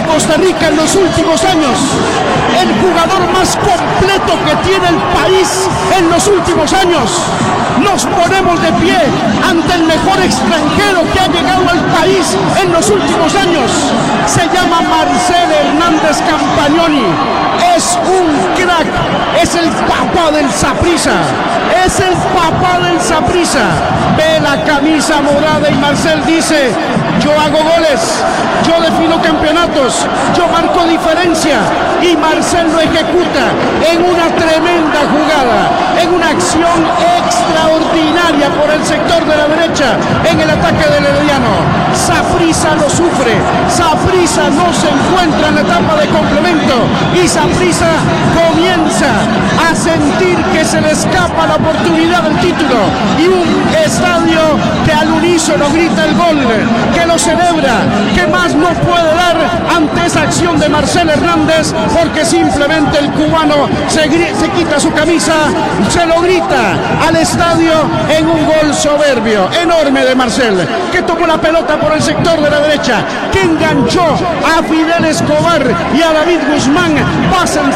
Costa Rica en los últimos años, el jugador más completo que tiene el país en los últimos años. Nos ponemos de pie ante el mejor extranjero que ha llegado al país en los últimos años. Se llama Marcel Hernández Campagnoli. Es un crack, es el papá del Saprissa, es el papá del Saprissa. Ve la camisa morada y Marcel dice: yo hago goles, yo defino campeonatos, yo marco diferencia. Y Marcel lo ejecuta en una tremenda jugada, en una acción extraordinaria por el sector de la derecha, en el ataque del Herediano. Saprissa lo sufre, Saprissa no se encuentra en la etapa de complemento y Saprissa comienza a sentir que se le escapa la oportunidad del título, y un estadio que al unísono grita el gol, que lo celebra. ¿Qué más no puede dar ante esa acción de Marcel Hernández? Porque simplemente el cubano se quita su camisa, se lo grita al estadio en un gol soberbio, enorme de Marcel, que tomó la pelota por el sector de la derecha, que enganchó a Fidel Escobar y a David Guzmán. Pasan